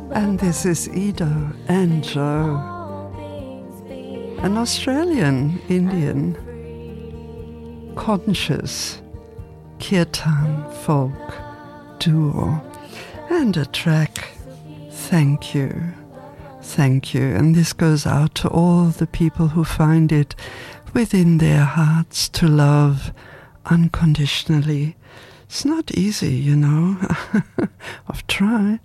And this is Ido and Joe, an Australian Indian conscious kirtan folk duo, and a track, Thank You. Thank you. And this goes out to all the people who find it within their hearts to love unconditionally. It's not easy, you know. I've tried.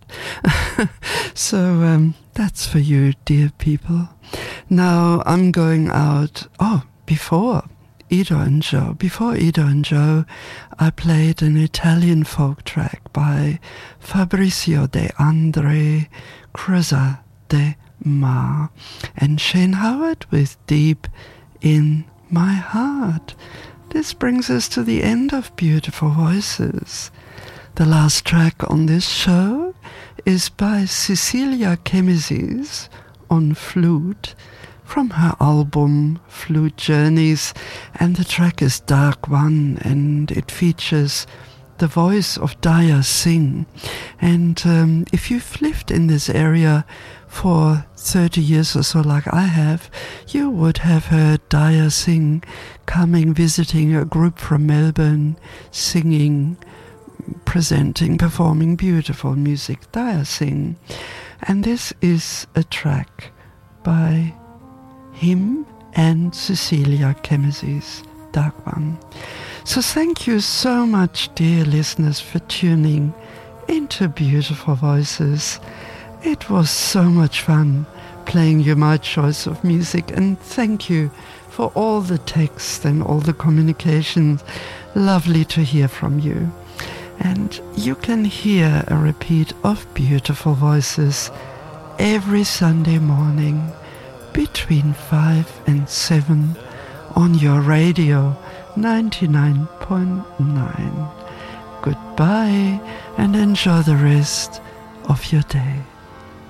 So that's for you, dear people. Now I'm going out. Before Ido and Joe, I played an Italian folk track by Fabrizio De André, Cruzza de Mar, and Shane Howard with Deep in My Heart. This brings us to the end of Beautiful Voices. The last track on this show is by Cecilia Chemises on flute from her album Flute Journeys, and the track is Dark One, and it features the voice of Daya Singh. And if you've lived in this area for 30 years or so like I have, you would have heard Daya Singh coming, visiting a group from Melbourne, singing, presenting, performing beautiful music. Daya Singh. And this is a track by him and Cecilia Chemises, Dark One. So thank you so much, dear listeners, for tuning into Beautiful Voices. It was so much fun playing you my choice of music, and thank you for all the texts and all the communications. Lovely to hear from you. And you can hear a repeat of Beautiful Voices every Sunday morning between 5 and 7 on your radio 99.9. Goodbye and enjoy the rest of your day.